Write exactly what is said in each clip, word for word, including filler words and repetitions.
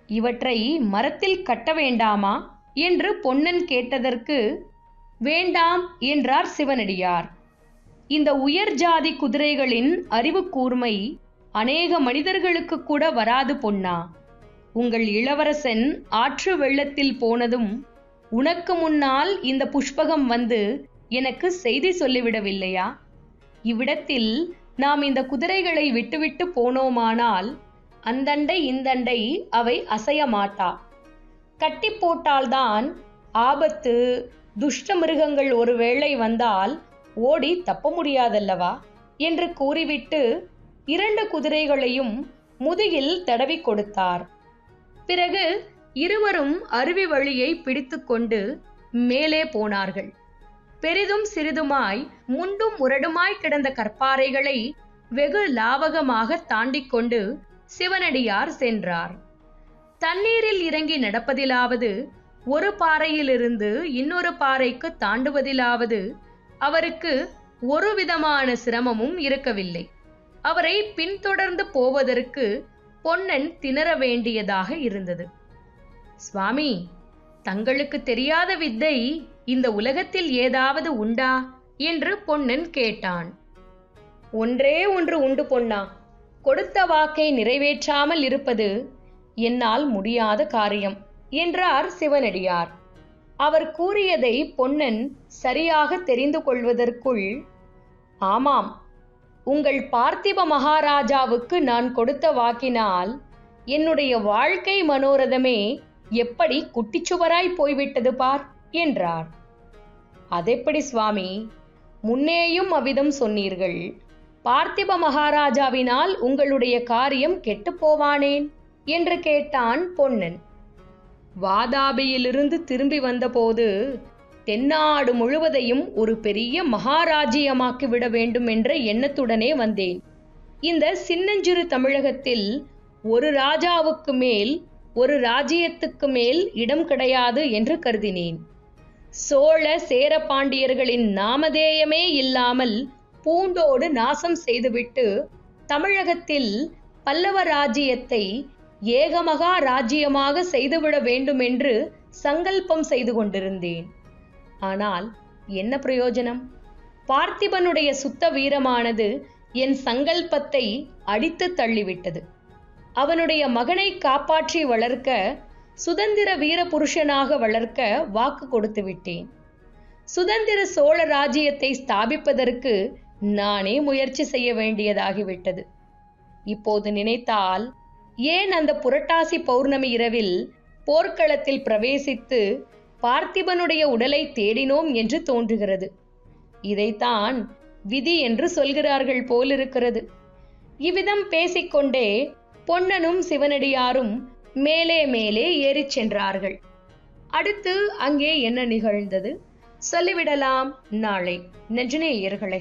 இவற்றை மரத்தில் கட்ட வேண்டாமா என்று பொன்னன் கேட்டதற்கு வேண்டாம் என்றார் சிவனடியார். இந்த உயர் ஜாதி குதிரைகளின் அறிவு கூர்மை அநேக மனிதர்களுக்கு கூட வராது பொன்னா. உங்கள் இளவரசன் ஆற்று வெள்ளத்தில் போனதும் உனக்கு முன்னால் இந்த புஷ்பகம் வந்து எனக்கு செய்தி சொல்லிவிடவில்லையா? இவ்விடத்தில் நாம் இந்த குதிரைகளை விட்டுவிட்டு போனோமானால் அந்தண்டை இந்தண்டை அவை அசைய மாட்டா. கட்டி போட்டால்தான் ஆபத்து. துஷ்ட மிருகங்கள் ஒருவேளை வந்தால் ஓடி தப்ப முடியாதல்லவா என்று கூறிவிட்டு இரண்டு குதிரைகளையும் முதுகில் தடவி கொடுத்தார். பிறகு இருவரும் அருவி வழியை பிடித்து கொண்டு மேலே போனார்கள். பெரிதும் சிறிதுமாய் முண்டும் முரடுமாய் கிடந்த கற்பாறைகளை வெகு லாவகமாக தாண்டிக் கொண்டு சிவனடியார் சென்றார். தண்ணீரில் இறங்கி நடப்பதிலாவது, ஒரு பாறையிலிருந்து இன்னொரு பாறைக்கு தாண்டுவதிலாவது அவருக்கு ஒரு விதமான சிரமமும் இருக்கவில்லை. அவரை பின்தொடர்ந்து போவதற்கு பொன்னன் திணற வேண்டியதாக இருந்தது. சுவாமி, தங்களுக்கு தெரியாத வித்தை இந்த உலகத்தில் ஏதாவது உண்டா என்று பொன்னன் கேட்டான். ஒன்றே ஒன்று உண்டு பொன்னா. கொடுத்த வாக்கை நிறைவேற்றாமல் இருப்பது என்னால் முடியாத காரியம் என்றார் சிவனடியார். அவர் கூறியதை பொன்னன் சரியாக தெரிந்து கொள்வதற்குள், ஆமாம், உங்கள் பார்த்திப மகாராஜாவுக்கு நான் கொடுத்த வாக்கினால் என்னுடைய வாழ்க்கை மனோரதமே எப்படி குட்டிச்சுவராய் போய்விட்டது பார் என்றார். அதெப்படி சுவாமி? முன்னேயும் அவ்விதம் சொன்னீர்கள். பார்த்திப மகாராஜாவினால் உங்களுடைய காரியம் கெட்டு போவானேன் என்று கேட்டான் பொன்னன். வாதாபியிலிருந்து திரும்பி வந்தபோது தென்னாடு முழுவதையும் ஒரு பெரிய மகாராஜ்யமாக்கி விட வேண்டும் என்ற எண்ணத்துடனே வந்தேன். இந்த சின்னஞ்சிறு தமிழகத்தில் ஒரு ராஜாவுக்கு மேல், ஒரு ராஜ்யத்துக்கு மேல் இடம் கிடையாது என்று கருதினேன். சோழ சேர பாண்டியர்களின் நாமதேயமே இல்லாமல் பூண்டோடு நாசம் செய்துவிட்டு தமிழகத்தில் பல்லவ ராஜ்யத்தை ஏகமகா ராஜ்யமாக செய்துவிட வேண்டும் என்று சங்கல்பம் செய்து கொண்டிருந்தேன். ஆனால் என்ன பிரயோஜனம்? பார்த்திபனுடைய சுத்த வீரமானது என் சங்கல்பத்தை அடித்து தள்ளிவிட்டது. அவனுடைய மகனை காப்பாற்றி வளர்க்க, சுதந்திர வீர புருஷனாக வளர்க்க வாக்கு கொடுத்து விட்டேன். சுதந்திர சோழ ராஜ்யத்தை ஸ்தாபிப்பதற்கு நானே முயற்சி செய்ய வேண்டியதாகிவிட்டது. இப்போது நினைத்தால் ஏன் அந்த புரட்டாசி பௌர்ணமி இரவில் போர்க்களத்தில் பிரவேசித்து பார்த்திபனுடைய உடலை தேடினோம் என்று தோன்றுகிறது. இதைத்தான் விதி என்று சொல்கிறார்கள் போலிருக்கிறது. இவ்விதம் பேசிக்கொண்டே பொன்னனும் சிவனடியாரும் மேலே மேலே ஏறிச் சென்றார்கள். அடுத்து அங்கே என்ன நிகழ்ந்தது சொல்லிவிடலாம் நாளை. நெஞ்சநேயர்களே,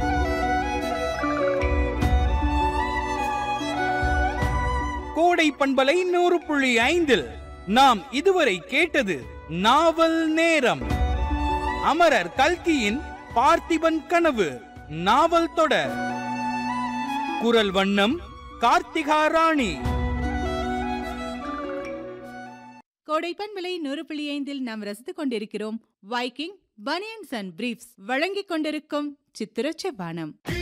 கோடை பண்பலை நூறு புள்ளி ஐந்தில் நாம் இதுவரை கேட்டது நாவல் நேரம். அமரர் கல்கியின் பார்த்திபன் கனவு நாவல் தொடர். குரல் வண்ணம் கார்த்திகா ராணி. கோடை பண்பலை நூறு புள்ளி ஐந்தில் நாம் ரசித்துக் கொண்டிருக்கிறோம் வைக்கிங் பனியன்ஸ் அண்ட் பிரீஃப்ஸ் வழங்கிக் கொண்டிருக்கும் சித்திர செவ்வானம்.